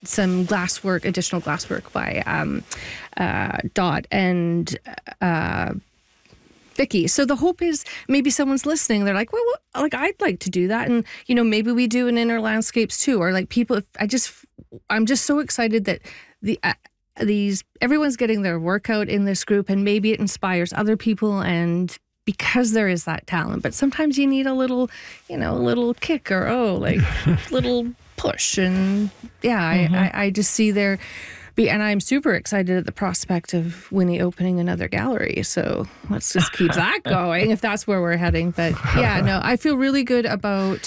some additional glasswork by Dot and Vicky. So the hope is maybe someone's listening. They're like, well, like I'd like to do that, and maybe we do an inner landscapes too, or like people. I'm just so excited that everyone's getting their workout in this group, and maybe it inspires other people, and because there is that talent. But sometimes you need a little kick or little push, and I just see there. And I'm super excited at the prospect of Winnie opening another gallery. So let's just keep that going if that's where we're heading. But I feel really good about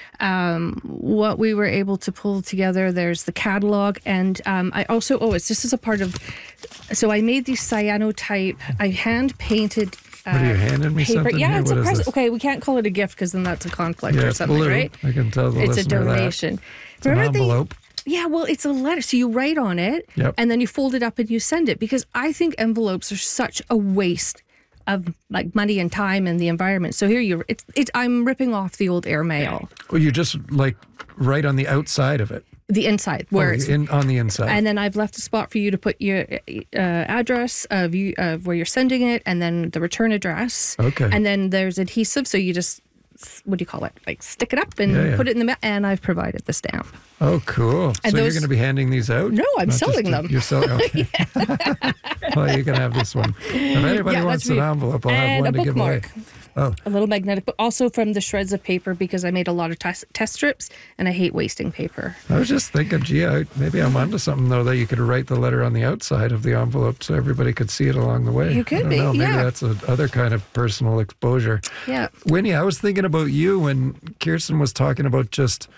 what we were able to pull together. There's the catalog, and I also it's just as a part of. So I made these cyanotype. I hand painted. What are you handing me paper. something? Yeah, here? it's What a is present. this? Okay, we can't call it a gift because then that's a conflict or It's something, blue. right? I can tell the It's a listener donation. that. It's an envelope. Yeah, well, it's a letter. So you write on it, and then you fold it up and you send it, because I think envelopes are such a waste of like money and time and the environment. So here I'm ripping off the old airmail. Well, you just like write on the outside of it. The inside, where it's on the inside. And then I've left a spot for you to put your address of where you're sending it, and then the return address. Okay. And then there's adhesive, so you just, what do you call it? Like stick it up and put it in the mail. And I've provided the stamp. Oh, cool. And so you're going to be handing these out? No, I'm selling them. You're selling, okay. Well, you can have this one. If anybody wants an envelope, I'll have one to give away. Oh. A little magnetic, but also from the shreds of paper, because I made a lot of test strips, and I hate wasting paper. I was just thinking, maybe I'm onto something, though, that you could write the letter on the outside of the envelope so everybody could see it along the way. You could be, Maybe that's another kind of personal exposure. Yeah. Winnie, I was thinking about you when Kirsten was talking about just,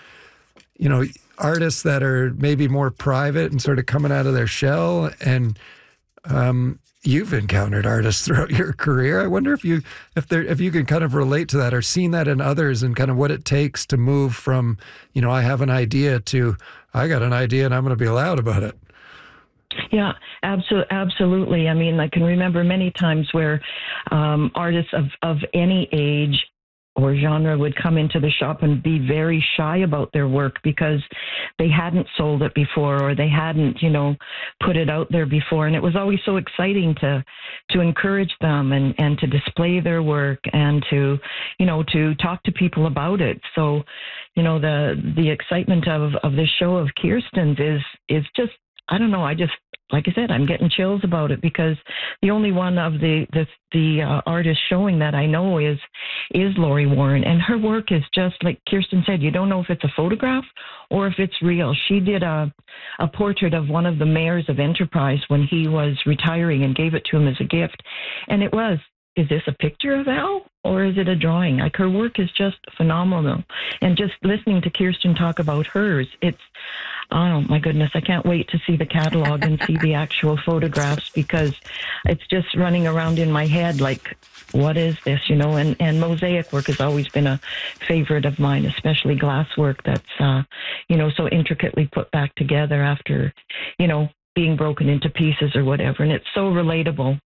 artists that are maybe more private and sort of coming out of their shell, and you've encountered artists throughout your career. I wonder if you can kind of relate to that or seen that in others, and kind of what it takes to move from, I have an idea to I got an idea and I'm going to be loud about it. Yeah, absolutely. I mean, I can remember many times where artists of any age or genre would come into the shop and be very shy about their work because they hadn't sold it before, or they hadn't, put it out there before. And it was always so exciting to encourage them and to display their work and to talk to people about it. So, the excitement of this show of Kirsten's is just, I don't know. Like I said, I'm getting chills about it, because the only one of the artists showing that I know is Lori Warren, and her work is just like Kirsten said. You don't know if it's a photograph or if it's real. She did a portrait of one of the mayors of Enterprise when he was retiring and gave it to him as a gift, and it was. Is this a picture of Al or is it a drawing? Like, her work is just phenomenal. And just listening to Kirsten talk about hers, oh my goodness, I can't wait to see the catalog and see the actual photographs, because it's just running around in my head like, what is this, and mosaic work has always been a favorite of mine, especially glass work that's, so intricately put back together after, being broken into pieces or whatever. And it's so relatable,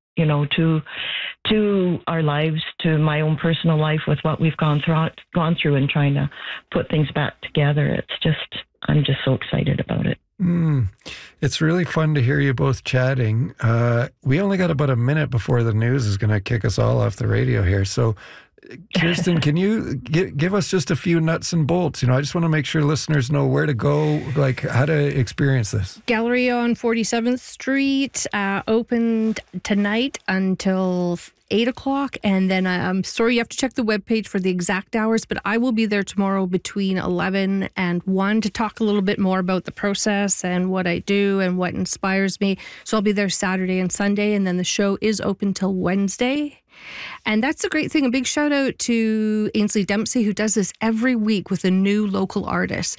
to our lives, to my own personal life with what we've gone through and trying to put things back together. I'm just so excited about it. It's really fun to hear you both chatting. We only got about a minute before the news is going to kick us all off the radio here. So, Kirsten, can you give us just a few nuts and bolts? I just want to make sure listeners know where to go, like how to experience this. Gallery on 47th Street, opened tonight until 8 o'clock. And then I'm sorry, you have to check the webpage for the exact hours, but I will be there tomorrow between 11 and 1 to talk a little bit more about the process and what I do and what inspires me. So I'll be there Saturday and Sunday, and then the show is open till Wednesday. And that's the great thing. A big shout out to Ainsley Dempsey, who does this every week with a new local artist.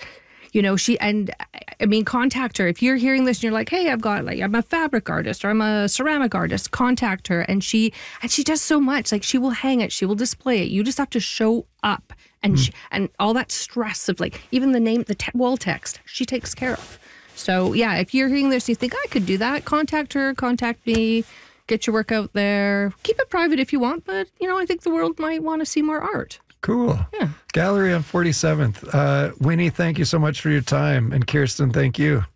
Contact her. If you're hearing this and you're like, hey, I'm a fabric artist or I'm a ceramic artist, contact her. And she does so much. Like, she will hang it, she will display it. You just have to show up, and and all that stress of even the name, wall text, she takes care of. So yeah, if you're hearing this, you think I could do that, contact her, contact me. Get your work out there. Keep it private if you want, but, I think the world might want to see more art. Cool. Yeah. Gallery on 47th. Winnie, thank you so much for your time. And Kirsten, thank you.